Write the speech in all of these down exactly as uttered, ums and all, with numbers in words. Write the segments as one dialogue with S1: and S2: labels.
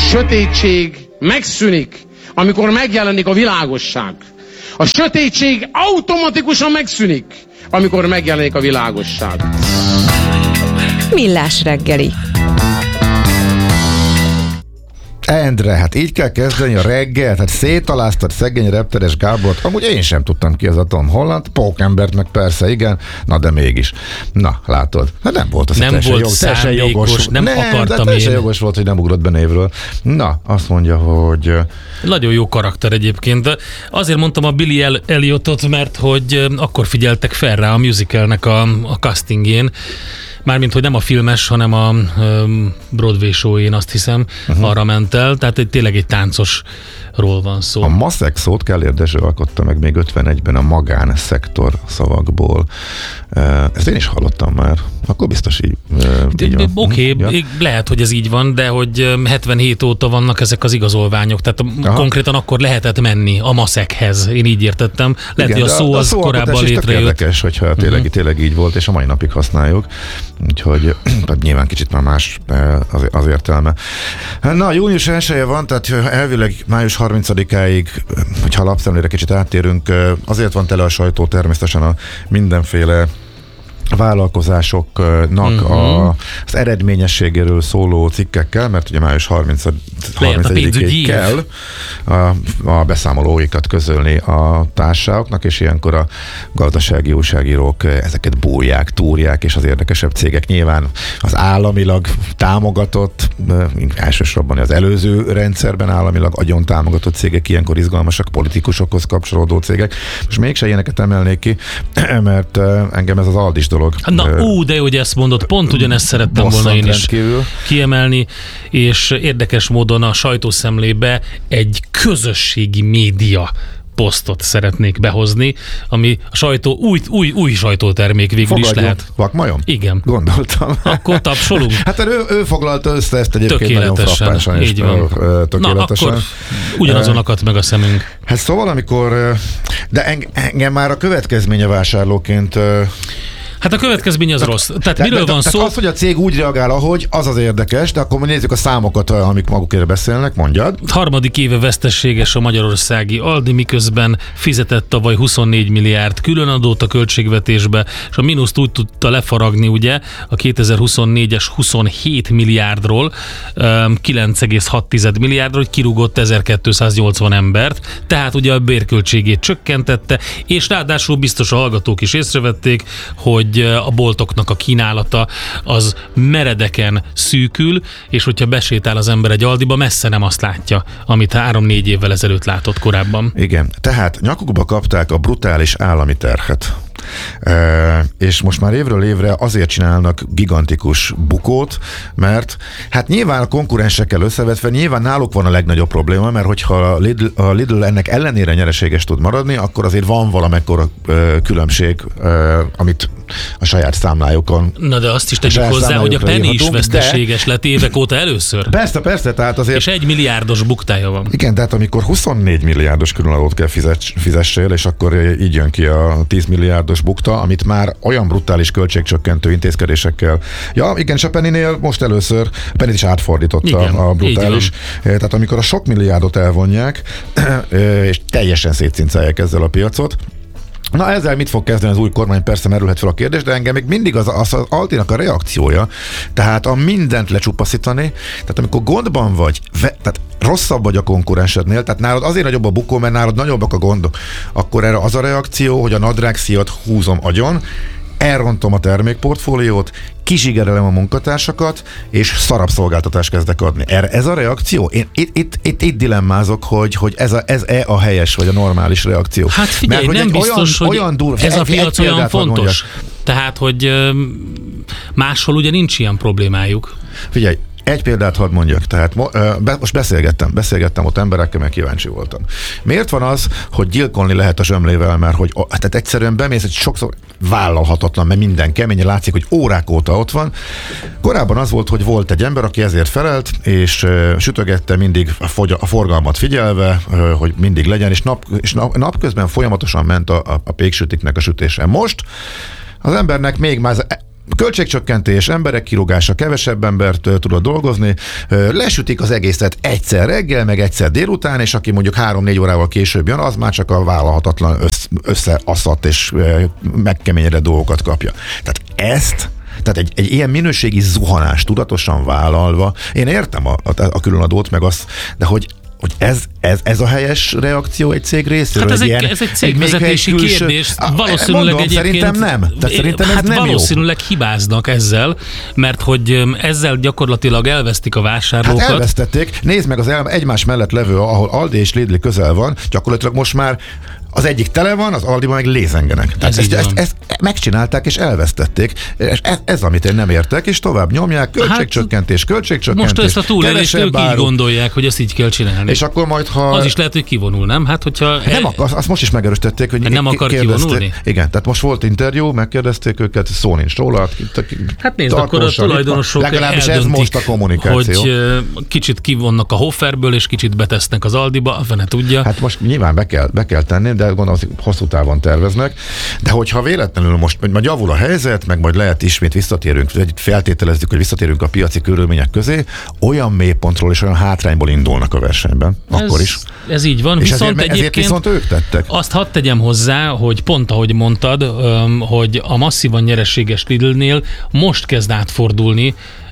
S1: sötétség megszűnik, amikor megjelenik a világosság. A sötétség automatikusan megszűnik, amikor megjelenik a világosság.
S2: Millás reggeli.
S3: Endre, hát így kell kezdeni a reggel, hát szétaláztad szegény Repteres Gábort, amúgy én sem tudtam ki az a Tom Holland, Pókembert meg persze, igen, na de mégis. Na, látod, hát nem volt az
S4: nem
S3: teljesen,
S4: volt
S3: jog, teljesen jogos.
S4: nem, nem akartam
S3: teljesen
S4: én.
S3: jogos volt, hogy nem ugrott be névről. Na, azt mondja, hogy...
S4: Nagyon jó karakter egyébként, de azért mondtam a Billy Elliotot, mert hogy akkor figyeltek fel rá a musicalnek a, a castingjén, mármint, hogy nem a filmes, hanem a um, Broadway show-én, azt hiszem, uh-huh. arra ment el, tehát egy, tényleg egy táncosról van szó. A
S3: maszek szót Kellér Dezső alkotta meg még ötvenegyben a magánszektor szavakból. Ezt én is hallottam már. Akkor biztos így, így van.
S4: Oké, okay, ja. Lehet, hogy ez így van, de hogy hetvenhét óta vannak ezek az igazolványok, tehát Aha. konkrétan akkor lehetett menni a maszekhez. Én így értettem. Lehet, igen, hogy a szó a, az a korábban létrejött.
S3: Érdekes, hogyha tényleg, uh-huh. tényleg így volt, és a mai napig használjuk. Úgyhogy nyilván kicsit már más az, az értelme. Na, június elseje van, tehát elvileg május harmincadikáig, hogyha lapszemlére kicsit áttérünk, azért van tele a sajtó természetesen a mindenféle vállalkozásoknak uh-huh. a, az eredményességéről szóló cikkekkel, mert ugye május harmincadikáig kell a, a beszámolóikat közölni a társaságoknak, és ilyenkor a gazdasági újságírók ezeket bújják, túrják, és az érdekesebb cégek nyilván az államilag támogatott, elsősorban az előző rendszerben államilag agyon támogatott cégek, ilyenkor izgalmasak, politikusokhoz kapcsolódó cégek. Most mégse ilyeneket emelnék ki, mert engem ez az Aldis dolog.
S4: Na, ú, de jó, hogy ezt mondod, pont ugyanezt szerettem volna én is
S3: rendkívül kiemelni,
S4: és érdekes módon a sajtószemlébe egy közösségi média posztot szeretnék behozni, ami a sajtó, új, új, új sajtótermék végül Fogadjuk. is lehet.
S3: Vakmajom?
S4: Igen.
S3: Gondoltam.
S4: Akkor tapsolunk.
S3: Hát ő, ő foglalta össze ezt egyébként nagyon frappánsan és tökéletesen.
S4: Na, akkor ugyanazon akadt meg a szemünk.
S3: Hát szóval, amikor, de engem már a következménye vásárlóként
S4: Hát a következmény az rossz. Tehát de, miről de, van
S3: de,
S4: szó?
S3: Az, hogy a cég úgy reagál, ahogy, az az érdekes, de akkor nézzük a számokat, amik magukért beszélnek, mondjad.
S4: Harmadik éve veszteséges a magyarországi Aldi, miközben fizetett tavaly huszonnégy milliárd különadót a költségvetésbe, és a mínuszt úgy tudta lefaragni ugye a kétezer-huszonnégyes huszonhét milliárdról kilenc egész hat milliárdról, hogy kirúgott ezerkétszáznyolcvan embert, tehát ugye a bérköltségét csökkentette, és ráadásul biztos a hallgatók is észrevették, hogy a boltoknak a kínálata az meredeken szűkül, és hogyha besétál az ember egy Aldiba, messze nem azt látja, amit három-négy évvel ezelőtt látott korábban.
S3: Igen, tehát nyakukba kapták a brutális állami terhet. E, és most már évről évre azért csinálnak gigantikus bukót, mert hát nyilván a konkurensekkel összevetve nyilván náluk van a legnagyobb probléma, mert hogyha a Lidl, a Lidl ennek ellenére nyereséges tud maradni, akkor azért van valamekkora e, különbség, e, amit a saját számlájukon.
S4: Na de azt is tegyük hozzá, hogy a Penny is veszteséges de... lett évek óta először.
S3: Persze, persze, tehát azért...
S4: És egy milliárdos buktája van.
S3: Igen, tehát amikor huszonnégy milliárdos különadót kell fizess, fizessél, és akkor így jön ki a tíz milliárdos bukta, amit már olyan brutális költségcsökkentő intézkedésekkel. Ja, igen, és a Pennynél most először Pennyt is átfordította igen, a brutális. Tehát amikor a sok milliárdot elvonják, és teljesen szétszincálják ezzel a piacot, na ezzel mit fog kezdeni az új kormány? Persze merülhet fel a kérdés, de engem még mindig az, az, az Altinak a reakciója, tehát a mindent lecsupaszítani, tehát amikor gondban vagy, ve, tehát rosszabb vagy a konkurensednél, tehát nálad azért nagyobb a bukó, mert nálad nagyobbak a gondok, akkor erre az a reakció, hogy a nadrágszíjat húzom agyon, elrontom a termékportfóliót, kizsigerelem a munkatársakat, és szarabb szolgáltatást kezdek adni. Erre ez a reakció? Én itt, itt, itt, itt dilemmázok, hogy, hogy ez, a, ez e a helyes, vagy a normális reakció.
S4: Hát figyelj, Mert, nem biztos, olyan, hogy olyan durva, ez a piac olyan fontos. Tehát, hogy máshol ugye nincs ilyen problémájuk.
S3: Figyelj, egy példát hadd mondjak, tehát most beszélgettem, beszélgettem ott emberekkel, mert kíváncsi voltam. Miért van az, hogy gyilkolni lehet a zsömlével, mert hogy tehát egyszerűen bemész, hogy sokszor vállalhatatlan, mert minden kemény, látszik, hogy órák óta ott van. Korábban az volt, hogy volt egy ember, aki ezért felelt, és sütögette mindig a, fogy- a forgalmat figyelve, hogy mindig legyen, és, nap, és napközben folyamatosan ment a, a, a péksütiknek a sütése. Most az embernek még már Költségcsökkentés, emberek kirúgása, kevesebb embert tudod dolgozni, lesütik az egészet egyszer reggel, meg egyszer délután, és aki mondjuk három-négy órával később jön, az már csak a vállalhatatlan összeasszadt és megkeményedett dolgokat kapja. Tehát ezt Tehát egy, egy ilyen minőségi zuhanás tudatosan vállalva, én értem a, a, a különadót, meg azt, de hogy hogy ez, ez, ez a helyes reakció egy cég részéről?
S4: Hát ez egy,
S3: ilyen,
S4: ez egy cégvezetési egy külső, kérdés. Valószínűleg
S3: mondom,
S4: egyébként...
S3: Szerintem nem. Tehát szerintem ez
S4: hát
S3: nem
S4: valószínűleg
S3: jó.
S4: hibáznak ezzel, mert hogy ezzel gyakorlatilag elvesztik a vásárlókat.
S3: Hát elvesztették. Nézd meg az el, egymás mellett levő, ahol Aldi és Lidl közel van, gyakorlatilag most már az egyik tele van, az Aldiban meg lézengenek. Tehát
S4: ez
S3: ezt, ezt, ezt megcsinálták és elvesztették. És ez, ez, amit én nem értek, és tovább nyomják, költségcsökkentés, költségcsökkentés.
S4: Most ezt a túlélést ők így gondolják, hogy ezt így kell csinálni.
S3: És akkor majd, ha...
S4: Az is lehet, hogy kivonul, nem? Hát, hogyha...
S3: Nem akar, azt most is megerősítették, hogy
S4: nem akar kivonulni?
S3: Igen, tehát most volt interjú, megkérdezték őket, szó nincs róla.
S4: Hát nézd, akkor a tulajdonosok
S3: legalábbis ez most a kommunikáció.
S4: Hogy kicsit kivonnak a Hoferből, és kicsit betesznek az Aldiba, fene tudja.
S3: Hát most nyilván be kell, be kell tenni, de gondolom, hogy hosszú távon terveznek. De hogyha véletlenül most majd javul a helyzet, meg majd lehet ismét visszatérünk, feltételezzük, hogy visszatérünk a piaci körülmények közé, olyan mélypontról és olyan hátrányból indulnak a versenyben. Akkor
S4: ez,
S3: is.
S4: Ez így van.
S3: És
S4: viszont
S3: ezért, ezért viszont ők tettek.
S4: Azt hadd tegyem hozzá, hogy pont ahogy mondtad, hogy a masszívan nyereséges Lidlnél most kezd átfordulni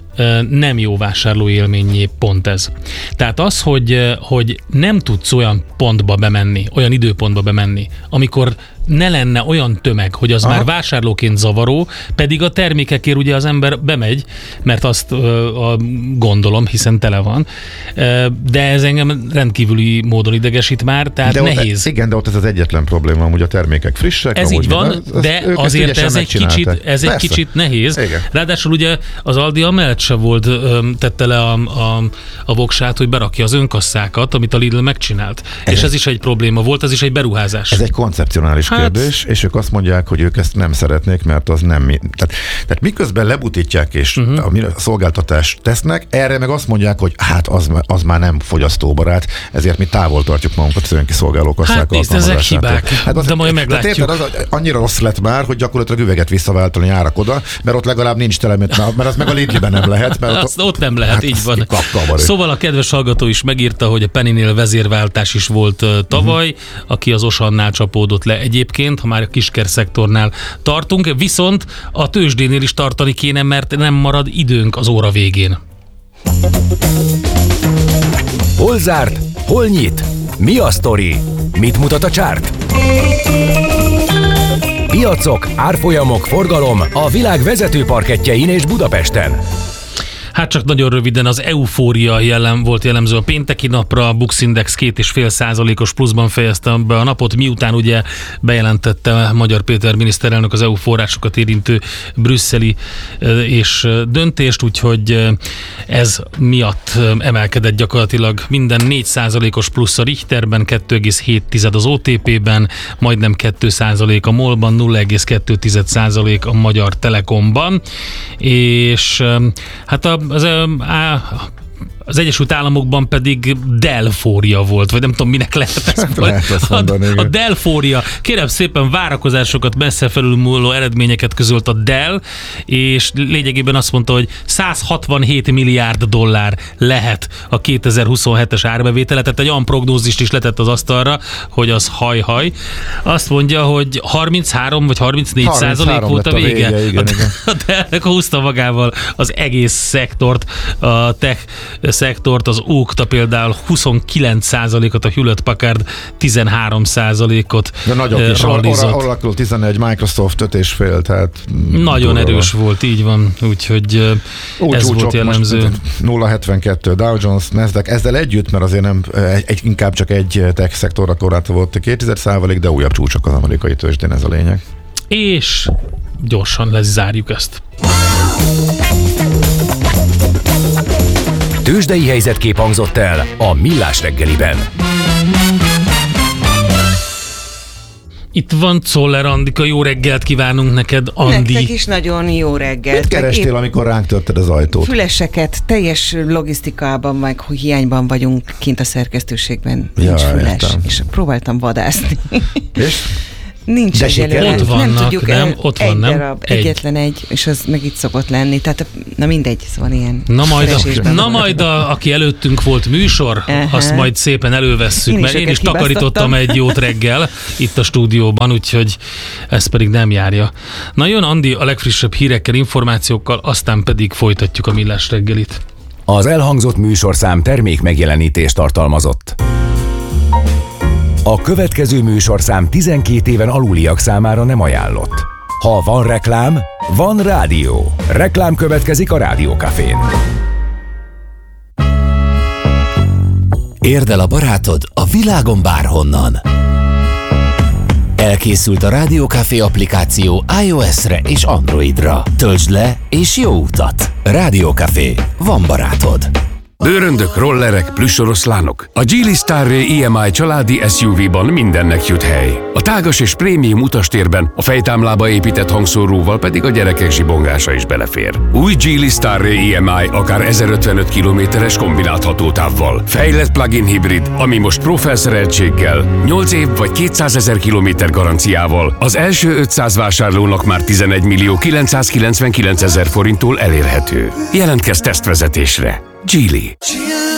S4: nem jó vásárló élményé pont ez. Tehát az, hogy, hogy nem tudsz olyan pontba bemenni, olyan időpontba bemenni, amikor ne lenne olyan tömeg, hogy az Aha. már vásárlóként zavaró, pedig a termékekért ugye az ember bemegy, mert azt uh, a, gondolom, hiszen tele van, uh, de ez engem rendkívüli módon idegesít már, tehát
S3: de
S4: nehéz.
S3: Ott, igen, de ott ez az egyetlen probléma, hogy a termékek frissek.
S4: Ez így van,
S3: az, az,
S4: de azért ez egy, kicsit, ez egy kicsit nehéz.
S3: Igen.
S4: Ráadásul ugye az Aldi amellett se volt, tette le a, a, a voksát, hogy berakja az önkasszákat, amit a Lidl megcsinált. Ez és ez is egy probléma volt, ez is egy beruházás.
S3: Ez egy koncepcionális hát, kérdés, és ők azt mondják, hogy ők ezt nem szeretnék, mert az nem mi. Tehát, tehát miközben lebutítják és uh-huh. a szolgáltatást tesznek, erre meg azt mondják, hogy hát az, az már nem fogyasztóbarát, ezért mi távol tartjuk magunkat az önkiszolgáló kasszák
S4: hát
S3: alkalmazásától.
S4: Ezek hibák,
S3: hát az,
S4: de majd meglátjuk.
S3: Érted, az annyira rossz lett már, hogy gyakorlatilag üveget visszaváltani járak oda, mert ott legalább nincs tele, mert az meg a Lidlben nem lehet. Mert
S4: ott, ott nem lehet,
S3: hát így
S4: van. Szóval a kedves hallgató is megírta, hogy a Pennynél vezérváltás is volt uh, tavaly, uh-huh. aki az Osannál csapódott le egyébként, ha már a kisker szektornál tartunk, viszont a tőzsdénél is tartani kéne, mert nem marad időnk az óra végén.
S2: Hol zárt? Hol nyit? Mi a sztori? Mit mutat a csárt? Piacok, árfolyamok, forgalom a világ vezető parkettjein és Budapesten.
S4: Hát csak nagyon röviden az eufória jellem volt jellemző a pénteki napra, a Bux Index két egész öt százalékos pluszban fejezte be a napot, miután ugye bejelentette Magyar Péter miniszterelnök az é u forrásokat érintő brüsszeli és döntést, úgyhogy ez miatt emelkedett gyakorlatilag minden négy százalékos plusz a Richterben, kettő egész hét az o té pében, majdnem két százalék a MOL-ban, nulla egész kettő százalék a Magyar Telekomban, és hát a Az, az Egyesült Államokban pedig delfória volt, vagy nem tudom, minek lehet ez
S3: lehet ezt mondani,
S4: a, a delfória. Kérem szépen, várakozásokat messze felülmúló eredményeket közölt a Dell, és lényegében azt mondta, hogy száz hatvanhét milliárd dollár lehet a kétezer-huszonhetes árbevétele, tehát egy olyan prognózist is letett az asztalra, hogy az haj-haj. Azt mondja, hogy harminchárom vagy harmincnégy százalék volt a vége. A vége igen,
S3: a, igen.
S4: A Dell húzta magával az egész szektort, a tech szektort, az Ókta például huszonkilenc százalékot, a Hewlett Packard tizenhárom százalékot
S3: de nagyobb is,
S4: rallizott.
S3: Oracle tizenegy, Microsoft öt egész öt, tehát
S4: nagyon erős van. Volt, így van, úgyhogy Úgy ez volt jellemző.
S3: nulla egész hetvenkettő Dow Jones, Nasdaq, ezzel együtt, mert azért nem, egy, inkább csak egy tech szektorra korlátozva volt két százalék, de újabb csúcsok az amerikai tőzsdén, ez a lényeg.
S4: És gyorsan lezárjuk ezt.
S2: Tőzsdei helyzetkép hangzott el a Millás reggeliben.
S4: Itt van Czoller Andika, jó reggelt kívánunk neked, Andi.
S5: Nektek is nagyon jó reggelt.
S3: Mit kerestél, épp amikor ránk törted az ajtót?
S5: Füleseket, teljes logisztikában, meg hiányban vagyunk kint a szerkesztőségben.
S3: Ja,
S5: nincs füles,
S3: értem.
S5: és próbáltam vadászni.
S3: És?
S5: Nincs
S3: De
S5: egyelőre.
S4: Ott vannak,
S5: nem tudjuk,
S4: nem?
S5: el-
S4: Ott van,
S5: egy
S4: nem?
S5: darab,
S4: Egy.
S5: egyetlen egy, és az meg itt szokott lenni. Tehát, na mindegy, szóval ilyen
S4: Na majd, a,
S5: keresésben
S4: na
S5: van.
S4: majd a, aki előttünk volt műsor,
S5: Aha.
S4: azt majd szépen elővesszük,
S5: Én is
S4: mert én
S5: őket
S4: is takarítottam
S5: hibáztattam.
S4: egy jót reggel itt a stúdióban, úgyhogy ez pedig nem járja. Na jön Andi a legfrissebb hírekkel, információkkal, aztán pedig folytatjuk a Millás reggelit.
S2: Az elhangzott műsorszám termék megjelenítést tartalmazott. A következő műsorszám tizenkét éven aluliak számára nem ajánlott. Ha van reklám, van rádió. Reklám következik a Rádiókafén.
S6: Érd el a barátod a világon bárhonnan. Elkészült a Rádiókafé applikáció iOS-re és Androidra. Töltsd le és jó utat! Rádiókafé. Van barátod.
S7: Bőröndök, rollerek, plüssoroszlánok. A Geely Starray i em i családi es u vé-ban mindennek jut hely. A tágas és prémium utastérben a fejtámlába épített hangszóróval pedig a gyerekek zsibongása is belefér. Új Geely Starray i em i akár ezerötvenöt kilométeres kombinált hatótávval. Fejlett plug-in hibrid, ami most Pro felszereltséggel, nyolc év vagy kétszázezer kilométer garanciával az első ötszáz vásárlónak már tizenegy millió kilencszázkilencvenkilencezer forinttól elérhető. Jelentkezz tesztvezetésre! Geely.